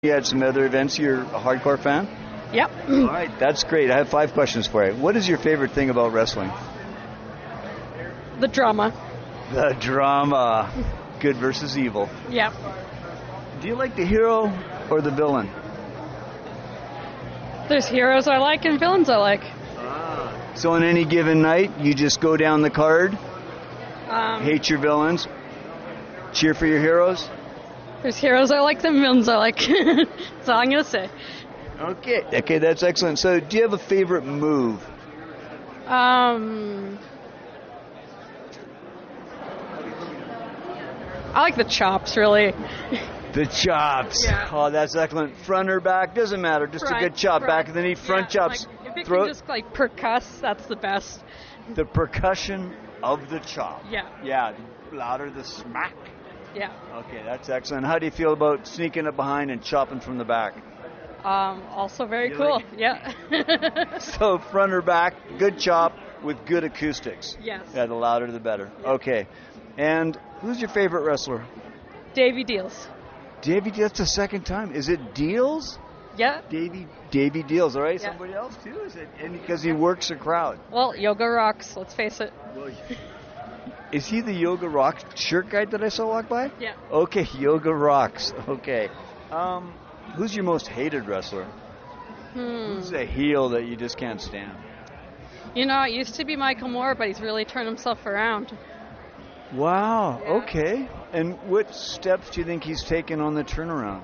at some other events. You're a hardcore fan? Yep. All right, that's great. I have 5 questions for you. What is your favorite thing about wrestling? The drama. The drama. Good versus evil. Yep. Do you like the hero or the villain? There's heroes I like and villains I like. So on any given night, you just go down the card, hate your villains, cheer for your heroes? There's heroes I like and villains I like. That's all I'm going to say. Okay, that's excellent. So do you have a favorite move? I like the chops, really. The chops. Yeah. Oh, that's excellent. Front or back, doesn't matter. Just a good chop. Back of the knee, front chops. Like, if it can just percuss, that's the best. The percussion of the chop. Yeah. Yeah, louder the smack. Yeah. Okay, that's excellent. How do you feel about sneaking up behind and chopping from the back? Also very You cool. like Yeah. So front or back, good chop with good acoustics. Yes. Yeah, the louder the better. Yeah. Okay. And who's your favorite wrestler? Davey Deals. Davey, that's the second time. Is it Deals? Yeah. Davey Deals, all right? Yeah. Somebody else too? Is it? And because he works a crowd. Well, yoga rocks, let's face it. Is he the Yoga Rock shirt guy that I saw walk by? Yeah. Okay, Yoga Rocks. Okay. Who's your most hated wrestler? Who's a heel that you just can't stand? You know, it used to be Michael Moore, but he's really turned himself around. Wow, Yeah. okay. And what steps do you think he's taken on the turnaround?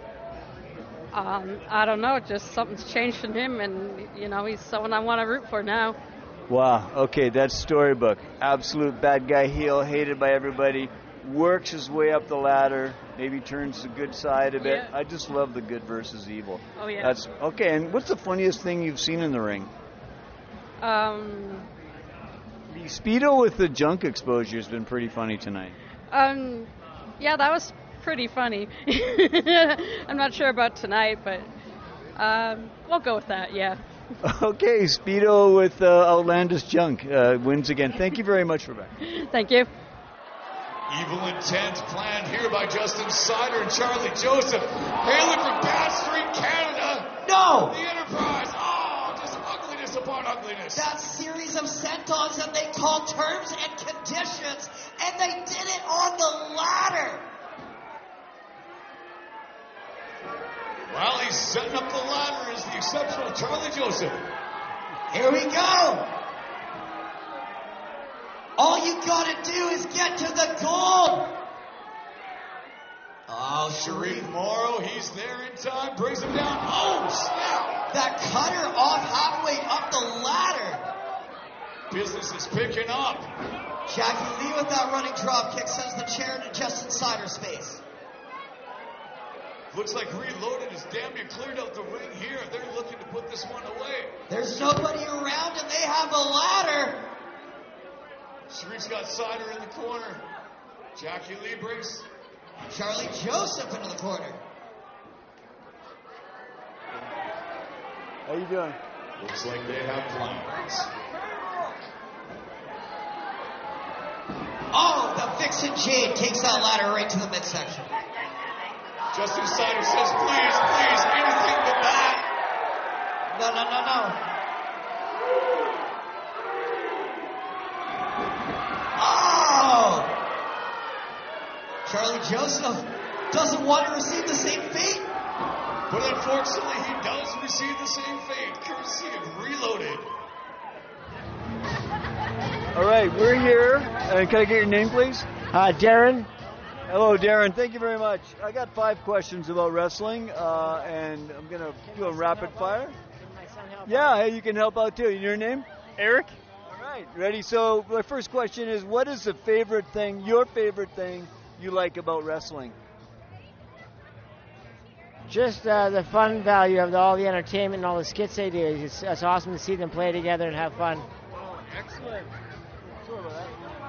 I don't know, just something's changed in him, and, you know, he's someone I want to root for now. Wow, okay, that's storybook. Absolute bad guy heel, hated by everybody, works his way up the ladder, maybe turns the good side a bit. Yeah. I just love the good versus evil. Oh, yeah. That's okay, and what's the funniest thing you've seen in the ring? The Speedo with the junk exposure has been pretty funny tonight. Yeah, that was pretty funny. I'm not sure about tonight, but we'll go with that, yeah. Okay, Speedo with outlandish junk wins again. Thank you very much, Rebecca. Thank you. Evil intent planned here by Justin Sider and Charlie Joseph. Hailing from Bath Street, Canada. No! The Enterprise. Oh, just ugliness upon ugliness. That series of sentons that they call terms and conditions, and they did it on the ladder. Well, he's setting up the ladder as the exceptional Charlie Joseph. Here we go. All you gotta do is get to the goal. Oh, Sharif Morrow, he's there in time, brings him down. Oh, snap! that cutter off halfway up the ladder. Business is picking up. Jackie Lee with that running drop kick sends the chair into Justin Sider's space. Looks like Reloaded is damn near cleared out the ring here. They're looking to put this one away. There's nobody around and they have a ladder. Sharif's got Sider in the corner. Jackie Lee brings. Charlie Joseph into the corner. How you doing? Looks like they have plans. Oh, the Vixen Jade takes that ladder right to the midsection. Justin Sider says, please, please, anything but that. No. Oh! Charlie Joseph doesn't want to receive the same fate. But unfortunately, he does receive the same fate, courtesy of Reloaded. All right, we're here. Can I get your name, please? Darren. Hello, Darren. Thank you very much. I got 5 questions about wrestling, and I'm going to do a rapid fire. Yeah, hey, you can help out too. Your name? Eric. All right, ready? So my first question is, what is the favorite thing, your favorite thing you like about wrestling? Just the fun value of all the entertainment and all the skits they do. It's awesome to see them play together and have fun. Oh, excellent. Sorry about that.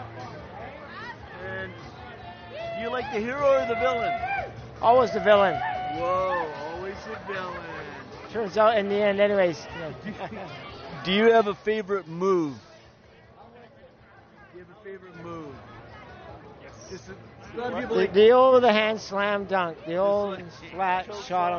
And do you like the hero or the villain? Always the villain. Whoa, always the villain. Turns out in the end, anyways. Do you have a favorite move? Do you have a favorite move? Yes. A lot of people The old hand slam dunk, the old flat shot